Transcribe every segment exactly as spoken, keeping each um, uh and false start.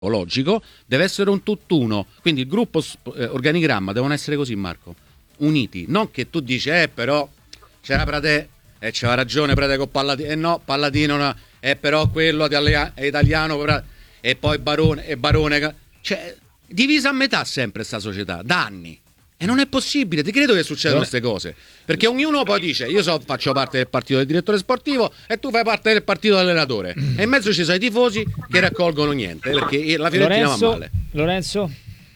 logico, deve essere un tutt'uno. Quindi il gruppo eh, organigramma devono essere così, Marco, uniti. Non che tu dici, eh però c'era Prate, e eh, c'aveva ragione Prate con Palladino, e eh, no, Palladino no, eh però quello è italiano, e poi Barone, e Barone, cioè divisa a metà sempre sta società, da anni. E non è possibile, ti credo che succedano queste cose. Perché ognuno poi dice, io so, faccio parte del partito del direttore sportivo e tu fai parte del partito dell'allenatore. E in mezzo ci sono i tifosi che raccolgono niente, perché la Fiorentina Lorenzo, va male. Lorenzo?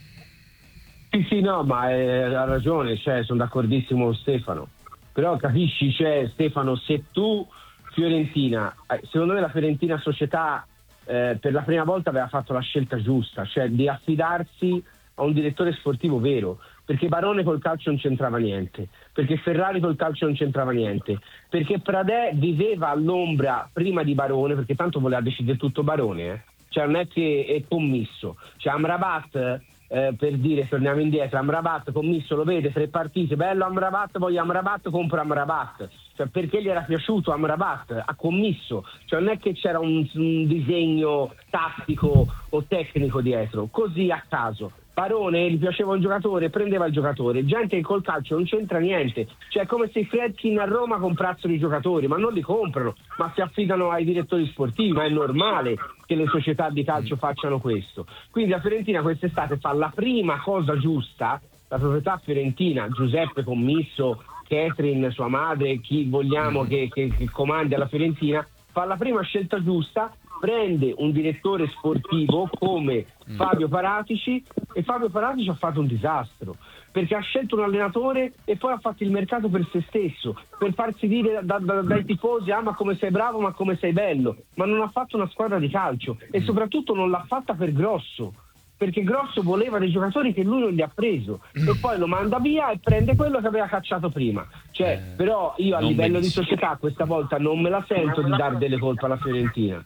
Sì, sì, no, ma eh, ha ragione, cioè, sono d'accordissimo con Stefano. Però capisci, cioè, Stefano, se tu, Fiorentina, eh, secondo me la Fiorentina società eh, per la prima volta aveva fatto la scelta giusta, cioè di affidarsi a un direttore sportivo vero. Perché Barone col calcio non c'entrava niente, perché Ferrari col calcio non c'entrava niente, perché Pradè viveva all'ombra prima di Barone, perché tanto voleva decidere tutto Barone, eh? Cioè non è che è commisso, cioè Amrabat, eh, per dire, torniamo indietro, Amrabat commisso, lo vede, tre partite, bello Amrabat, poi Amrabat compra Amrabat, cioè perché gli era piaciuto Amrabat, ha commisso, cioè non è che c'era un, un disegno tattico o tecnico dietro, così a caso. Barone gli piaceva un giocatore, prendeva il giocatore, gente che col calcio non c'entra niente, cioè è come se i Friedkin a Roma comprassero i giocatori, ma non li comprano, ma si affidano ai direttori sportivi, ma è normale che le società di calcio facciano questo. Quindi la Fiorentina quest'estate fa la prima cosa giusta, la proprietà fiorentina, Giuseppe Commisso, Catherine, sua madre, chi vogliamo che, che, che comandi alla Fiorentina, fa la prima scelta giusta, prende un direttore sportivo come Fabio Paratici, e Fabio Paratici ha fatto un disastro perché ha scelto un allenatore e poi ha fatto il mercato per se stesso, per farsi dire da, da, dai tifosi ah ma come sei bravo, ma come sei bello, ma non ha fatto una squadra di calcio e soprattutto non l'ha fatta per Grosso, perché Grosso voleva dei giocatori che lui non gli ha preso e poi lo manda via e prende quello che aveva cacciato prima, cioè eh, però io a livello benissimo. di società questa volta non me la sento di dare delle colpe alla Fiorentina.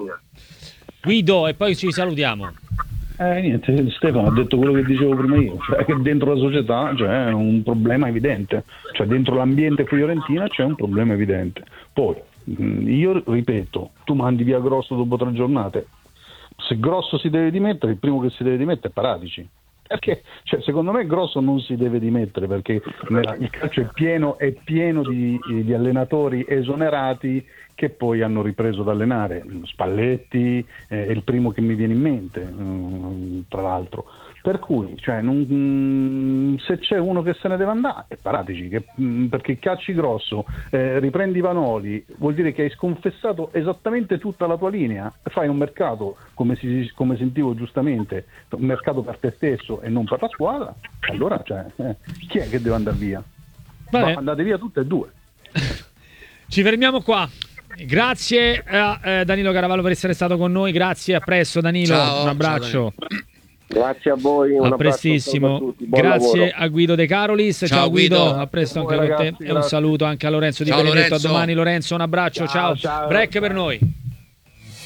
Guido, e poi ci salutiamo. Eh, niente, Stefano ha detto quello che dicevo prima io, cioè che dentro la società c'è un problema evidente, cioè dentro l'ambiente fiorentina c'è un problema evidente. Poi io ripeto, tu mandi via Grosso dopo tre giornate, se Grosso si deve dimettere, il primo che si deve dimettere è Paratici, perché cioè, secondo me Grosso non si deve dimettere perché il calcio è pieno, è pieno di, di allenatori esonerati che poi hanno ripreso ad allenare. Spalletti eh, è il primo che mi viene in mente, um, tra l'altro, per cui cioè, non, um, se c'è uno che se ne deve andare è Paratici, che, um, perché cacci Grosso, eh, riprendi Vanoli, vuol dire che hai sconfessato esattamente tutta la tua linea, fai un mercato come, si, come sentivo giustamente, un mercato per te stesso e non per la squadra, allora cioè, eh, chi è che deve andare via? Ma andate via tutte e due. Ci fermiamo qua. Grazie a eh, Danilo Caravallo per essere stato con noi, grazie, a presto Danilo, ciao, un abbraccio. Ciao, grazie a voi, un a prestissimo, a grazie lavoro. a Guido De Carolis, ciao, ciao Guido. Guido, a presto anche a te, e un saluto anche a Lorenzo Di ciao, Benedetto, Lorenzo. a domani Lorenzo, un abbraccio, ciao, ciao. ciao break ciao. per noi.